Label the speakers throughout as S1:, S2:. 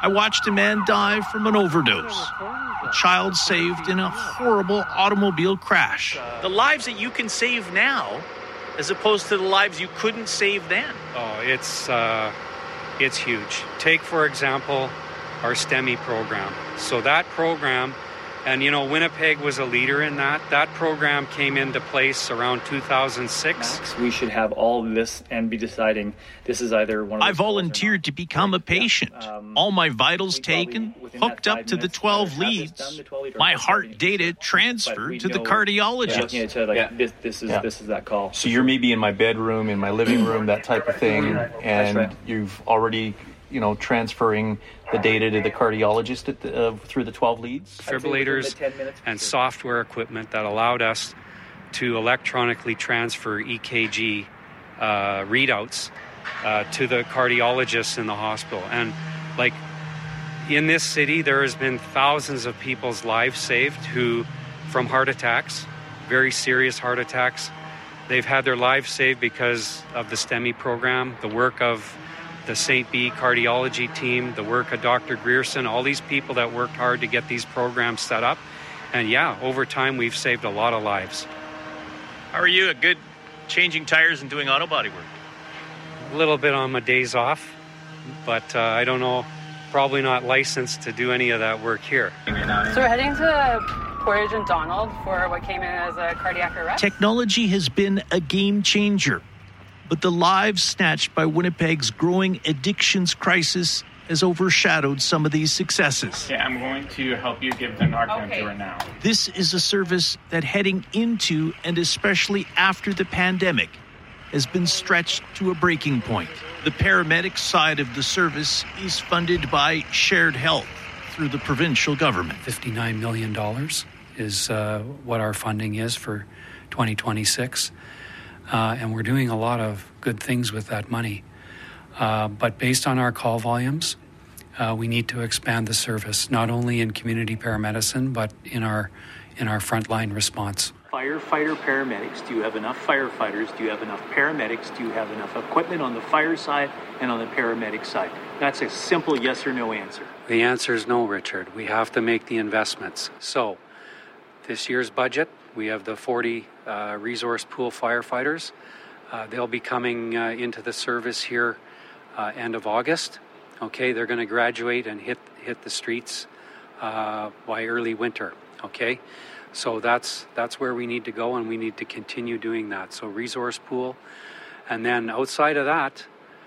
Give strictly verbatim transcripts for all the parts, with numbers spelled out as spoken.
S1: I watched a man die from an overdose. A child saved in a horrible automobile crash. The lives that you can save now, as opposed to the lives you couldn't save then.
S2: Oh, it's uh, it's huge. Take, for example, our STEMI program. So that program, and you know, Winnipeg was a leader in that. That program came into place around two thousand six.
S3: Max, we should have all of this and be deciding this is either one of
S1: I volunteered to become a patient. Yeah. Um, all my vitals taken, hooked up to the twelve leads, my heart data transferred to the cardiologist.
S3: Yeah, to like, yeah. this, this, is, yeah. this is that call.
S4: So you're maybe in my bedroom, in my living room, that type of thing, and right. you've already, you know, transferring the data to the cardiologist at the, uh, through the twelve leads?
S2: Defibrillators and software equipment that allowed us to electronically transfer E K G uh, readouts uh, to the cardiologists in the hospital. And like in this city, there has been thousands of people's lives saved who, from heart attacks, very serious heart attacks. They've had their lives saved because of the STEMI program, the work of the Saint B cardiology team, the work of Doctor Grierson, all these people that worked hard to get these programs set up. And yeah, over time, we've saved a lot of lives.
S1: How are you at good changing tires and doing auto body work?
S2: A little bit on my days off, but uh, I don't know, probably not licensed to do any of that work here.
S5: So we're heading to Portage and Donald for what came in as a cardiac arrest.
S1: Technology has been a game changer, but the lives snatched by Winnipeg's growing addictions crisis has overshadowed some of these successes.
S6: Yeah, I'm going to help you give the Narcan
S5: okay.
S6: to her now.
S1: This is a service that heading into and especially after the pandemic has been stretched to a breaking point. The paramedic side of the service is funded by Shared Health through the provincial government.
S7: fifty-nine million dollars is uh, what our funding is for twenty twenty-six. Uh, and we're doing a lot of good things with that money. Uh, but based on our call volumes, uh, we need to expand the service, not only in community paramedicine, but in our in our frontline response.
S8: Firefighter paramedics, do you have enough firefighters? Do you have enough paramedics? Do you have enough equipment on the fire side and on the paramedic side? That's a simple yes or no answer.
S2: The answer is no, Richard. We have to make the investments. So this year's budget, we have the forty uh, resource pool firefighters. Uh, they'll be coming uh, into the service here uh, end of August. Okay, they're going to graduate and hit hit the streets uh, by early winter. Okay, so that's that's where we need to go, and we need to continue doing that. So resource pool, and then outside of that,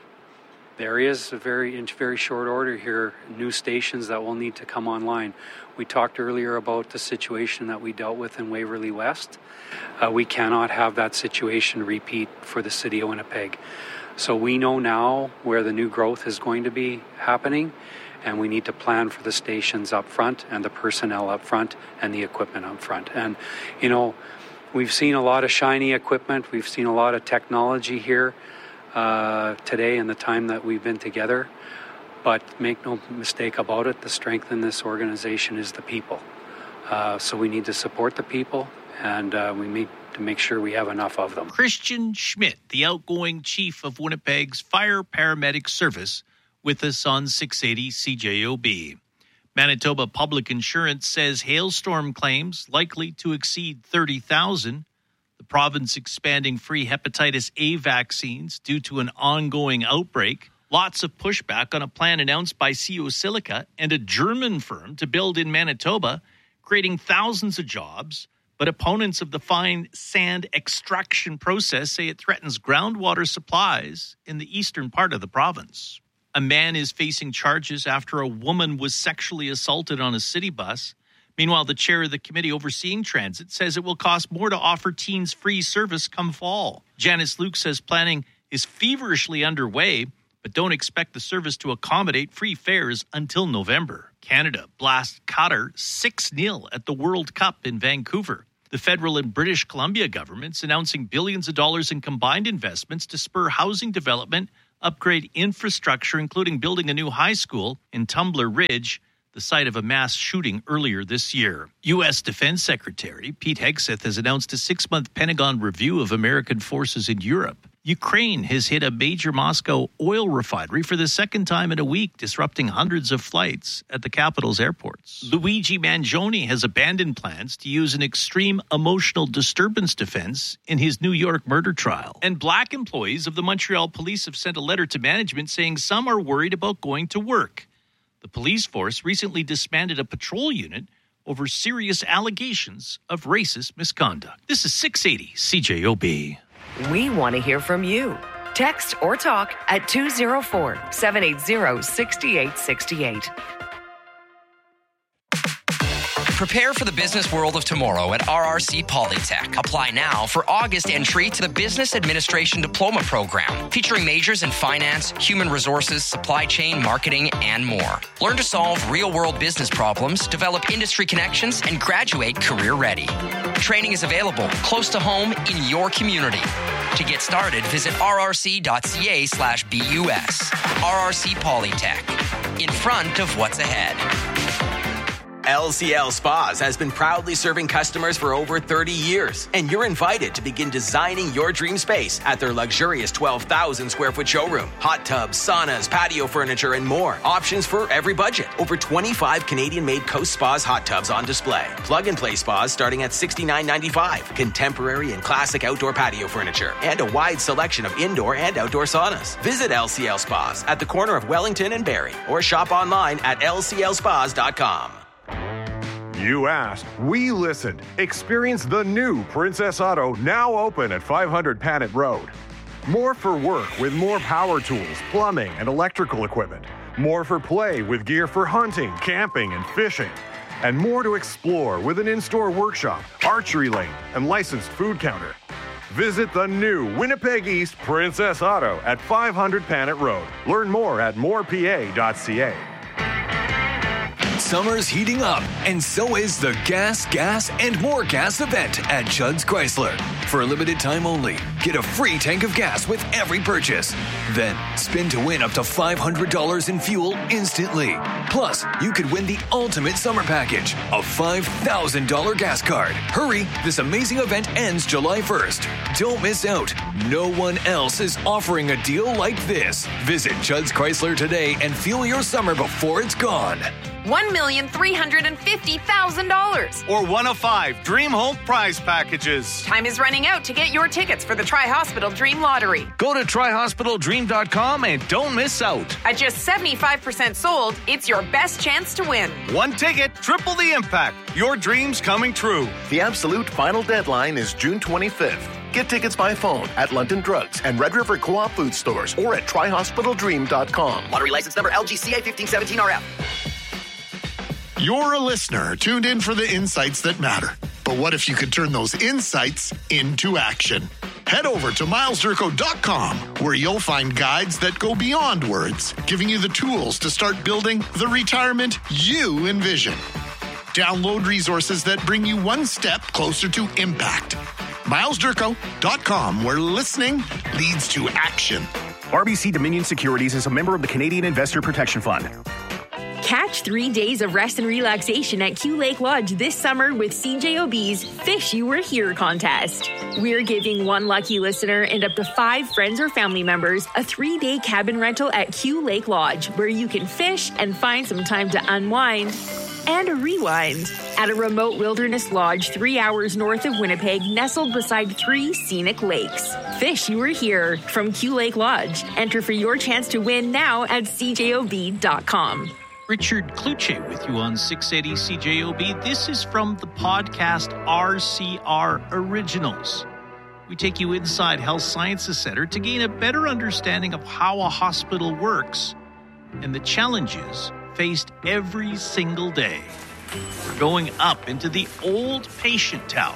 S2: there is a very in very short order here new stations that will need to come online. We talked earlier about the situation that we dealt with in Waverly West. Uh, we cannot have that situation repeat for the city of Winnipeg. So we know now where the new growth is going to be happening, and we need to plan for the stations up front and the personnel up front and the equipment up front. And, you know, we've seen a lot of shiny equipment. We've seen a lot of technology here uh, today in the time that we've been together. But make no mistake about it, the strength in this organization is the people. Uh, so we need to support the people, and uh, we need to make sure we have enough of them.
S1: Christian Schmidt, the outgoing chief of Winnipeg's Fire Paramedic Service, with us on six eighty C J O B. Manitoba Public Insurance says hailstorm claims likely to exceed thirty thousand. The province expanding free hepatitis A vaccines due to an ongoing outbreak. Lots of pushback on a plan announced by C O Silica and a German firm to build in Manitoba, creating thousands of jobs. But opponents of the fine sand extraction process say it threatens groundwater supplies in the eastern part of the province. A man is facing charges after a woman was sexually assaulted on a city bus. Meanwhile, the chair of the committee overseeing transit says it will cost more to offer teens free service come fall. Janice Luke says planning is feverishly underway, but don't expect the service to accommodate free fares until November. Canada blasts Qatar six nil at the World Cup in Vancouver. The federal and British Columbia governments announcing billions of dollars in combined investments to spur housing development, upgrade infrastructure, including building a new high school in Tumbler Ridge, the site of a mass shooting earlier this year. U S Defense Secretary Pete Hegseth has announced a six-month Pentagon review of American forces in Europe. Ukraine has hit a major Moscow oil refinery for the second time in a week, disrupting hundreds of flights at the capital's airports. Luigi Mangione has abandoned plans to use an extreme emotional disturbance defense in his New York murder trial. And black employees of the Montreal police have sent a letter to management saying some are worried about going to work. The police force recently disbanded a patrol unit over serious allegations of racist misconduct. This is six eighty C J O B.
S9: We want to hear from you. Text or talk at two oh four, seven eight zero, six eight six eight.
S10: Prepare for the business world of tomorrow at R R C Polytech. Apply now for August entry to the Business Administration Diploma Program, featuring majors in finance, human resources, supply chain, marketing, and more. Learn to solve real-world business problems, develop industry connections, and graduate career-ready. Training is available close to home in your community. To get started, visit rrc.ca slash BUS. R R C Polytech, in front of what's ahead.
S11: L C L Spas has been proudly serving customers for over thirty years, and you're invited to begin designing your dream space at their luxurious twelve thousand square foot showroom. Hot tubs, saunas, patio furniture, and more. Options for every budget. Over twenty-five Canadian-made Coast Spas hot tubs on display. Plug-and-play spas starting at sixty-nine ninety-five. Contemporary and classic outdoor patio furniture, and a wide selection of indoor and outdoor saunas. Visit L C L Spas at the corner of Wellington and Barrie, or shop online at L C L spas dot com.
S12: You asked, we listened. Experience the new Princess Auto, now open at five hundred Panet Road. More for work with more power tools, plumbing, and electrical equipment. More for play with gear for hunting, camping, and fishing. And more to explore with an in-store workshop, archery lane, and licensed food counter. Visit the new Winnipeg East Princess Auto at five hundred Panet Road. Learn more at more p a dot c a.
S13: Summer's heating up, and so is the Gas, Gas, and More Gas event at Judd's Chrysler. For a limited time only, get a free tank of gas with every purchase. Then, spin to win up to five hundred dollars in fuel instantly. Plus, you could win the ultimate summer package, a five thousand dollars gas card. Hurry, this amazing event ends July first. Don't miss out. No one else is offering a deal like this. Visit Judd's Chrysler today and fuel your summer before it's gone.
S14: one million three hundred fifty thousand dollars.
S15: Or one of five Dream Home prize packages.
S14: Time is running out to get your tickets for the Tri-Hospital Dream Lottery.
S15: Go to tri hospital dream dot com and don't miss out.
S14: At just seventy-five percent sold, it's your best chance to win.
S15: One ticket, triple the impact. Your dreams coming true.
S16: The absolute final deadline is June twenty-fifth. Get tickets by phone at London Drugs and Red River Co-op food stores or at tri hospital dream dot com.
S17: Lottery license number L G C A fifteen seventeen R F.
S18: You're a listener tuned in for the insights that matter. But what if you could turn those insights into action? Head over to miles durko dot com, where you'll find guides that go beyond words, giving you the tools to start building the retirement you envision. Download resources that bring you one step closer to impact. miles durko dot com, where listening leads to action.
S19: R B C Dominion Securities is a member of the Canadian Investor Protection Fund.
S20: Catch three days of rest and relaxation at Q Lake Lodge this summer with C J O B's Fish You Were Here contest. We're giving one lucky listener and up to five friends or family members a three-day cabin rental at Q Lake Lodge, where you can fish and find some time to unwind and rewind at a remote wilderness lodge three hours north of Winnipeg, nestled beside three scenic lakes. Fish You Were Here from Q Lake Lodge. Enter for your chance to win now at c j o b dot com.
S1: Richard Kluche with you on six eighty C J O B. This is from the podcast R C R Originals. We take you inside Health Sciences Center to gain a better understanding of how a hospital works and the challenges faced every single day. We're going up into the old patient tower.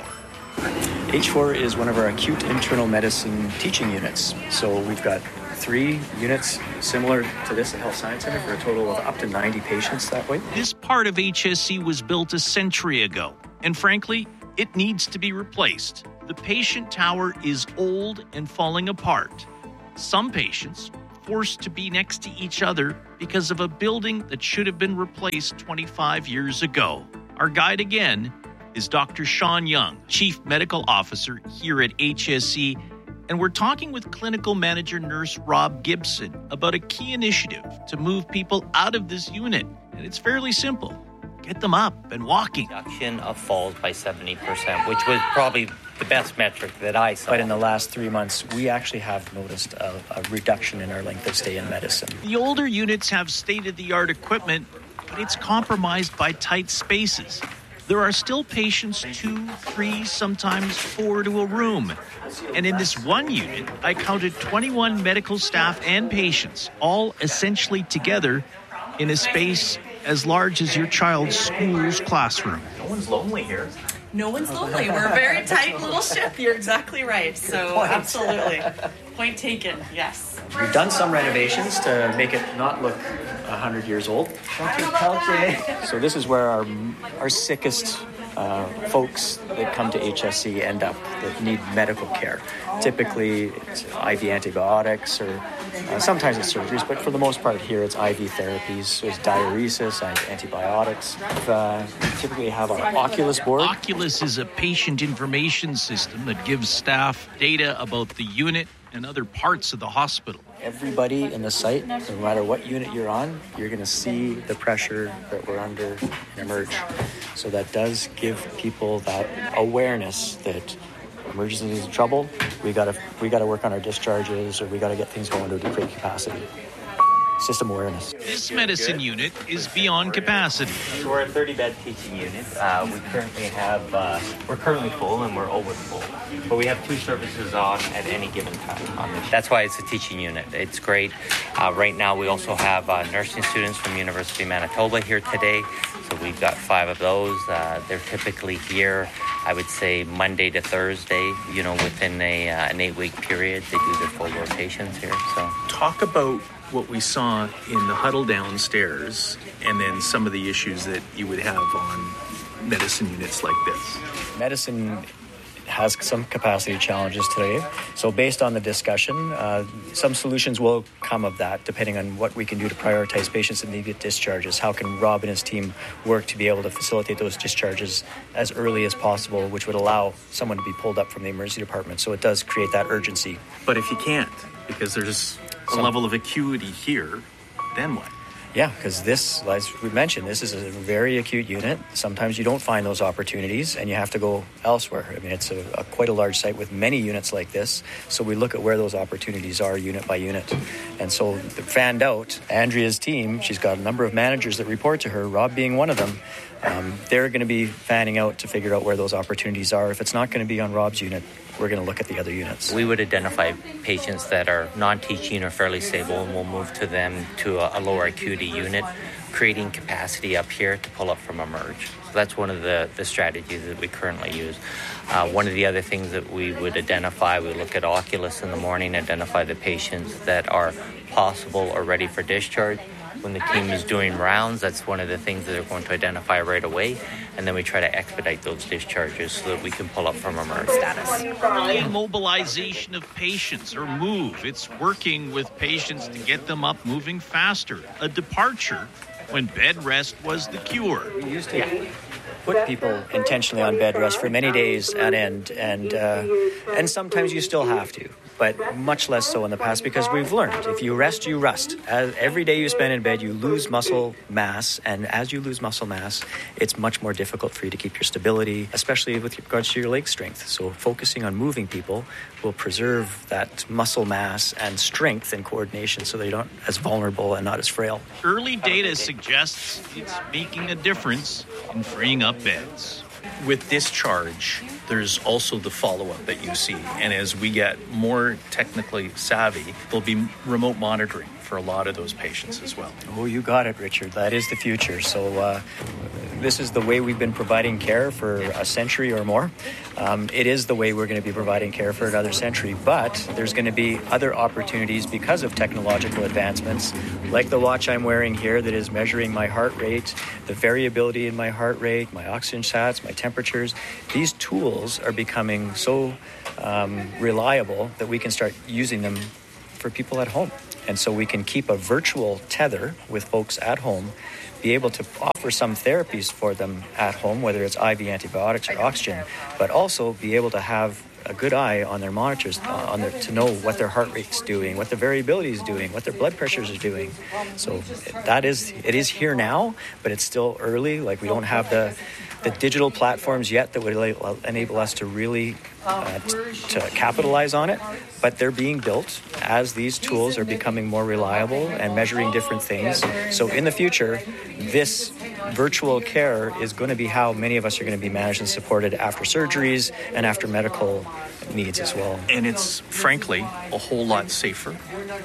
S3: H four is one of our acute internal medicine teaching units. So we've got three units similar to this at Health Science Center for a total of up to ninety patients that way.
S1: This part of H S C was built a century ago, and frankly, it needs to be replaced. The patient tower is old and falling apart. Some patients forced to be next to each other because of a building that should have been replaced twenty-five years ago. Our guide again is Doctor Sean Young, Chief Medical Officer here at H S C. And we're talking with clinical manager nurse Rob Gibson about a key initiative to move people out of this unit. And it's fairly simple. Get them up and walking.
S21: Reduction of falls by seventy percent, which was probably the best metric that I saw.
S3: But in the last three months, we actually have noticed a, a reduction in our length of stay in medicine.
S1: The older units have state-of-the-art equipment, but it's compromised by tight spaces. There are still patients two, three, sometimes four to a room. And in this one unit, I counted twenty-one medical staff and patients, all essentially together in a space as large as your child's school's classroom.
S3: No one's lonely here.
S22: No one's lonely. We're a very tight little ship. You're exactly right. So absolutely. Point taken. Yes.
S3: We've done some renovations to make it not look one hundred years old. Okay. So this is where our our sickest uh, folks that come to H S C end up, that need medical care. Typically, it's I V antibiotics, or uh, sometimes it's surgeries, but for the most part here, it's I V therapies. So it's diuresis, antibiotics. We uh, typically have our Oculus board.
S1: Oculus is a patient information system that gives staff data about the unit and other parts of the hospital.
S3: Everybody in the site, no matter what unit you're on, you're going to see the pressure that we're under in Emerge. So that does give people that awareness that emergency is in trouble. We got to we got to work on our discharges, or we got to get things going to create capacity. System awareness.
S1: This medicine unit is beyond capacity.
S21: So we're a thirty-bed teaching unit. Uh, we currently have, uh, we're currently full and we're always full. But we have two services on at any given time. On this. That's why it's a teaching unit. It's great. Uh, right now we also have uh, nursing students from University of Manitoba here today. So we've got five of those. Uh, they're typically here, I would say, Monday to Thursday, you know, within a, uh, an eight-week period. They do their full rotations here. So
S4: talk about what we saw in the huddle downstairs, and then some of the issues that you would have on medicine units like this.
S3: Medicine has some capacity challenges today. So based on the discussion, uh, some solutions will come of that, depending on what we can do to prioritize patients that need to get discharges. How can Rob and his team work to be able to facilitate those discharges as early as possible, which would allow someone to be pulled up from the emergency department. So it does create that urgency.
S4: But if you can't, because there's a some, level of acuity here, then what?
S3: Yeah, because this, as we mentioned, this is a very acute unit. Sometimes you don't find those opportunities and you have to go elsewhere. I mean, it's a, a quite a large site with many units like this. So we look at where those opportunities are unit by unit. And so the fanned out, Andrea's team, she's got a number of managers that report to her, Rob being one of them. Um, they're going to be fanning out to figure out where those opportunities are. If it's not going to be on Rob's unit, we're going to look at the other units.
S21: We would identify patients that are non-teaching or fairly stable, and we'll move to them to a, a lower acuity unit, creating capacity up here to pull up from Emerge. So that's one of the, the strategies that we currently use. Uh, one of the other things that we would identify, we look at Oculus in the morning, identify the patients that are possible or ready for discharge. When the team is doing rounds, that's one of the things that they're going to identify right away. And then we try to expedite those discharges so that we can pull up from Emerge status.
S1: Mobilization of patients or move. It's working with patients to get them up moving faster. A departure when bed rest was the cure.
S3: We used to yeah. put people intentionally on bed rest for many days at end, and uh, and sometimes you still have to, but much less so in the past, because we've learned if you rest, you rust. As every day you spend in bed, you lose muscle mass, and as you lose muscle mass, it's much more difficult for you to keep your stability, especially with regards to your leg strength. So focusing on moving people will preserve that muscle mass and strength and coordination so they don't as vulnerable and not as frail.
S1: Early data suggests it's making a difference in freeing up beds.
S4: With discharge, there's also the follow-up that you see. And as we get more technically savvy, there'll be remote monitoring for a lot of those patients as well.
S3: Oh, you got it, Richard. That is the future. So uh, this is the way we've been providing care for a century or more. Um, it is the way we're going to be providing care for another century. But there's going to be other opportunities because of technological advancements, like the watch I'm wearing here that is measuring my heart rate, the variability in my heart rate, my oxygen sats, my temperatures. These tools are becoming so um, reliable that we can start using them for people at home. And so we can keep a virtual tether with folks at home, be able to offer some therapies for them at home, whether it's I V antibiotics or oxygen, but also be able to have a good eye on their monitors, uh, on their, to know what their heart rate's doing, what the variability is doing, what their blood pressures are doing. So that is, it is here now, but it's still early. Like we don't have the the digital platforms yet that would enable us to really uh, t- to capitalize on it, but they're being built as these tools are becoming more reliable and measuring different things. So in the future, this virtual care is going to be how many of us are going to be managed and supported after surgeries and after medical needs as well.
S4: And it's frankly a whole lot safer,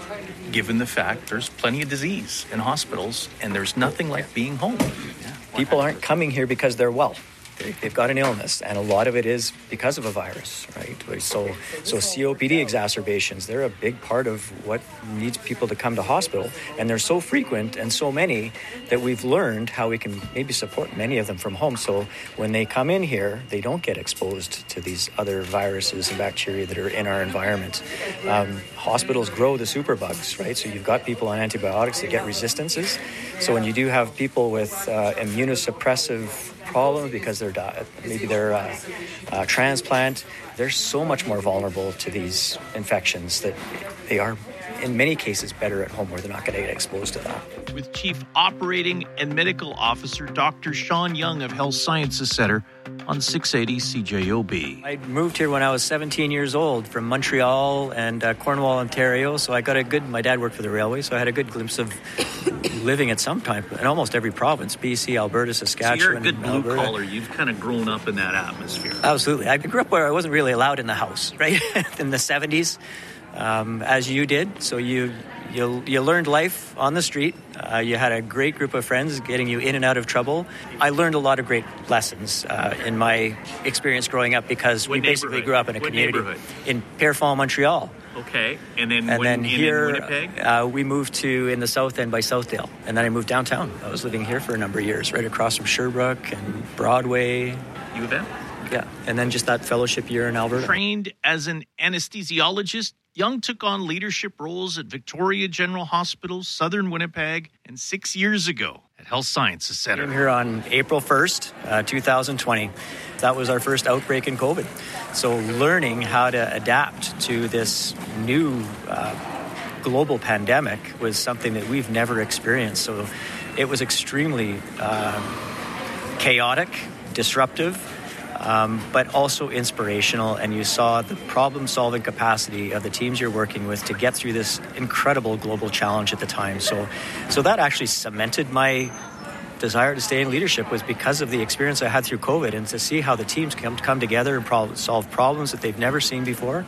S4: given the fact there's plenty of disease in hospitals and there's nothing like being home.
S3: People aren't coming here because they're well. They, they've got an illness, and a lot of it is because of a virus, right? So, so C O P D exacerbations, they're a big part of what needs people to come to hospital, and they're so frequent and so many that we've learned how we can maybe support many of them from home. So when they come in here, they don't get exposed to these other viruses and bacteria that are in our environment. Um, hospitals grow the superbugs, right? So you've got people on antibiotics that get resistances. So when you do have people with uh, immunosuppressive problems because they're di- maybe they're uh, uh, transplant, they're so much more vulnerable to these infections that they are in many cases better at home where they're not going to get exposed to that.
S1: With Chief Operating and Medical Officer Doctor Sean Young of Health Sciences Center on six eighty C J O B.
S3: I moved here when I was seventeen years old from Montreal and uh, Cornwall, Ontario, so I got a good, my dad worked for the railway, so I had a good glimpse of living at some time in almost every province, B C, Alberta, Saskatchewan.
S4: So you're a good blue
S3: Alberta.
S4: collar. You've kind of grown up in that atmosphere.
S3: Absolutely. I grew up where I wasn't really allowed in the house, right? In the seventies, um, as you did. So you you you learned life on the street. Uh, you had a great group of friends getting you in and out of trouble. I learned a lot of great lessons uh, in my experience growing up because
S4: What
S3: we basically grew up in a
S4: What
S3: community
S4: neighborhood?
S3: in Pierrefonds, Montreal.
S4: Okay, and then
S3: And
S4: when,
S3: then
S4: in,
S3: here,
S4: in Winnipeg?
S3: uh, we moved to in the south end by Southdale. And then I moved downtown. I was living here for a number of years, right across from Sherbrooke and Broadway.
S4: U of M?
S3: Yeah, and then just that fellowship year in Alberta.
S1: Trained as an anesthesiologist, Young took on leadership roles at Victoria General Hospital, Southern Winnipeg, and six years ago at Health Sciences Center.
S3: I came here on April first, uh, two thousand twenty. That was our first outbreak in COVID. So learning how to adapt to this new uh, global pandemic was something that we've never experienced. So it was extremely uh, chaotic, disruptive, Um, but also inspirational, and you saw the problem-solving capacity of the teams you're working with to get through this incredible global challenge at the time. So, so that actually cemented my desire to stay in leadership, was because of the experience I had through COVID, and to see how the teams come come together and pro- solve problems that they've never seen before.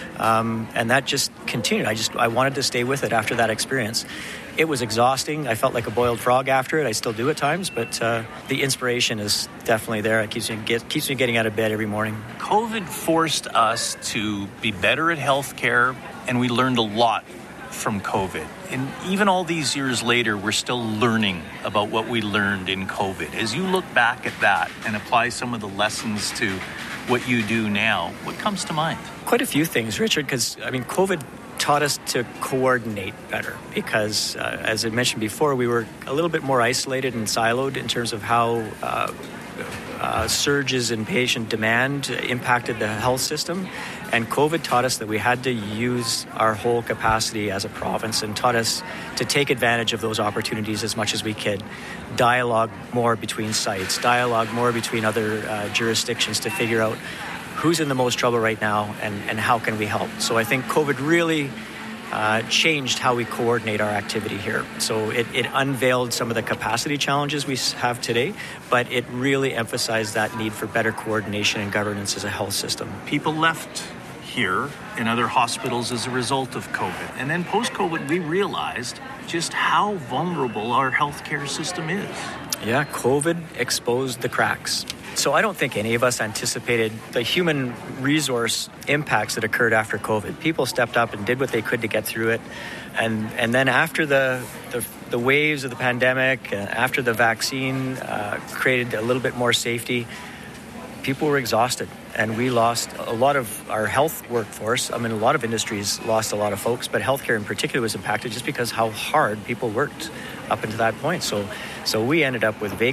S3: Um, and that just continued. I just I wanted to stay with it after that experience. It was exhausting. I felt like a boiled frog after it. I still do at times, but uh, the inspiration is definitely there. It keeps me get, keeps me getting out of bed every morning.
S4: COVID forced us to be better at healthcare, and we learned a lot from COVID. And even all these years later, we're still learning about what we learned in COVID. As you look back at that and apply some of the lessons to what you do now, what comes to mind?
S3: Quite a few things, Richard, because, I mean, COVID taught us to coordinate better because, uh, as I mentioned before, we were a little bit more isolated and siloed in terms of how uh, uh, surges in patient demand impacted the health system. And COVID taught us that we had to use our whole capacity as a province, and taught us to take advantage of those opportunities as much as we could. Dialogue more between sites, dialogue more between other uh, jurisdictions to figure out who's in the most trouble right now and, and how can we help. So I think COVID really uh, changed how we coordinate our activity here. So it, it unveiled some of the capacity challenges we have today, but it really emphasized that need for better coordination and governance as a health system.
S4: People left here in other hospitals as a result of COVID. And then post-COVID, we realized just how vulnerable our healthcare system is.
S3: Yeah, COVID exposed the cracks. So I don't think any of us anticipated the human resource impacts that occurred after COVID. People stepped up and did what they could to get through it. And and then after the the, the waves of the pandemic, uh, after the vaccine uh, created a little bit more safety, people were exhausted. And we lost a lot of our health workforce. I mean, a lot of industries lost a lot of folks, but healthcare in particular was impacted just because how hard people worked up until that point. So, so we ended up with vacancies